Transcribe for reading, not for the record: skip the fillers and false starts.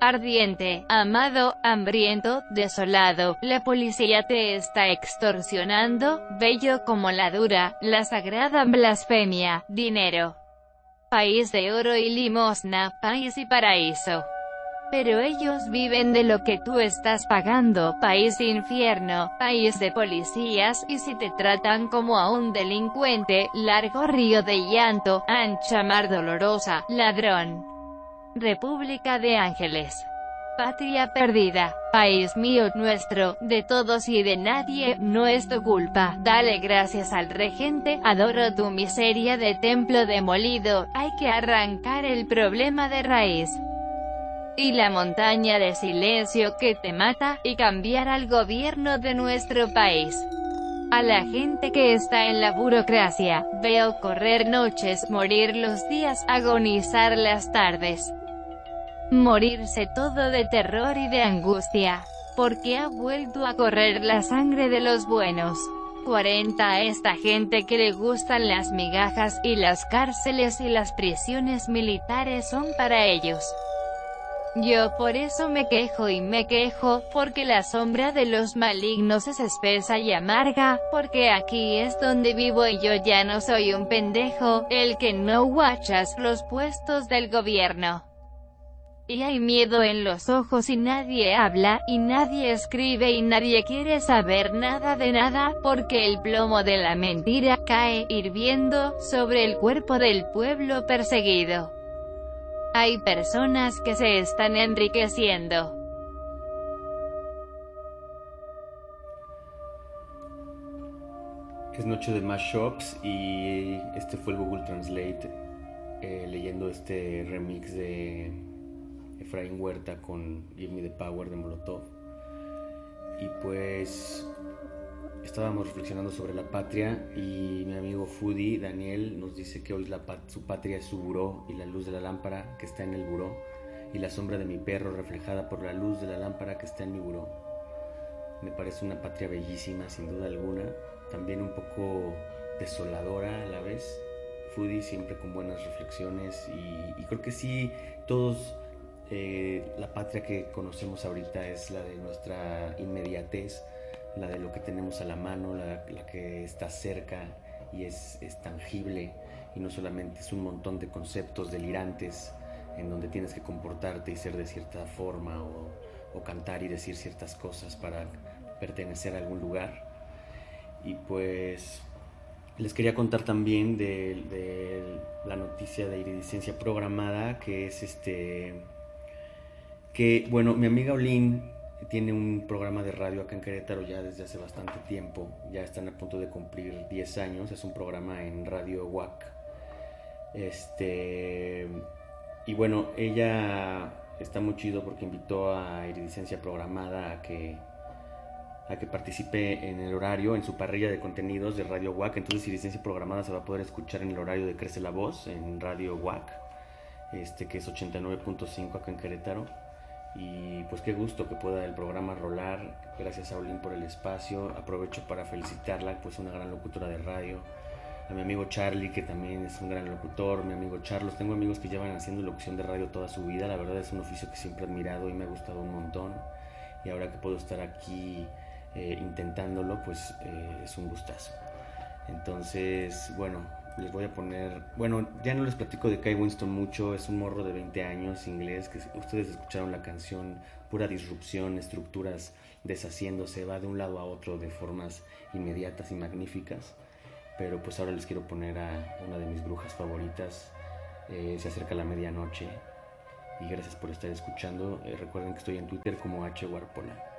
ardiente, amado, hambriento, desolado. La policía te está extorsionando, bello como la dura, la sagrada blasfemia, dinero. País de oro y limosna, país y paraíso. Pero ellos viven de lo que tú estás pagando, país infierno, país de policías, y si te tratan como a un delincuente, largo río de llanto, ancha mar dolorosa, ladrón. República de Ángeles. Patria perdida, país mío, nuestro, de todos y de nadie, no es tu culpa. Dale gracias al regente, adoro tu miseria de templo demolido, hay que arrancar el problema de raíz. Y la montaña de silencio que te mata, y cambiar al gobierno de nuestro país. A la gente que está en la burocracia, veo correr noches, morir los días, agonizar las tardes. Morirse todo de terror y de angustia. Porque ha vuelto a correr la sangre de los buenos. 40 a esta gente que le gustan las migajas, y las cárceles y las prisiones militares son para ellos. Yo por eso me quejo y me quejo, porque la sombra de los malignos es espesa y amarga, porque aquí es donde vivo y yo ya no soy un pendejo, el que no guachas los puestos del gobierno. Y hay miedo en los ojos y nadie habla, y nadie escribe y nadie quiere saber nada de nada, porque el plomo de la mentira cae, hirviendo, sobre el cuerpo del pueblo perseguido. Hay personas que se están enriqueciendo. Es noche de mashups y este fue el Google Translate leyendo este remix de Efraín Huerta con Give Me the Power de Molotov. Y pues estábamos reflexionando sobre la patria y mi amigo Foodie, Daniel, nos dice que hoy su patria es su buró y la luz de la lámpara que está en el buró, y la sombra de mi perro reflejada por la luz de la lámpara que está en mi buró. Me parece una patria bellísima, sin duda alguna, también un poco desoladora a la vez. Foodie siempre con buenas reflexiones y creo que sí, todos la patria que conocemos ahorita es la de nuestra inmediatez, la de lo que tenemos a la mano, la que está cerca y es tangible, y no solamente es un montón de conceptos delirantes en donde tienes que comportarte y ser de cierta forma o cantar y decir ciertas cosas para pertenecer a algún lugar. Y pues les quería contar también de la noticia de iridiscencia programada, que es que bueno, mi amiga Olin tiene un programa de radio acá en Querétaro ya desde hace bastante tiempo, ya están a punto de cumplir 10 años, es un programa en Radio WAC. Y bueno, ella está muy chido porque invitó a Iridiscencia Programada a que participe en el horario, en su parrilla de contenidos de Radio WAC. Entonces Iridiscencia Programada se va a poder escuchar en el horario de Crece la Voz, en Radio WAC, que es 89.5 acá en Querétaro. Y pues qué gusto que pueda el programa rolar. Gracias a Olin por el espacio. Aprovecho para felicitarla, pues una gran locutora de radio. A mi amigo Charlie, que también es un gran locutor. Mi amigo Charlos. Tengo amigos que llevan haciendo locución de radio toda su vida. La verdad es un oficio que siempre he admirado y me ha gustado un montón. Y ahora que puedo estar aquí intentándolo, pues es un gustazo. Entonces, bueno, les voy a poner... Bueno, ya no les platico de Kai Winston mucho. Es un morro de 20 años, inglés, que ustedes escucharon la canción. Pura disrupción, estructuras deshaciéndose, va de un lado a otro de formas inmediatas y magníficas. Pero pues ahora les quiero poner a una de mis brujas favoritas. Se acerca la medianoche. Y gracias por estar escuchando. Recuerden que estoy en Twitter como H. Warpola.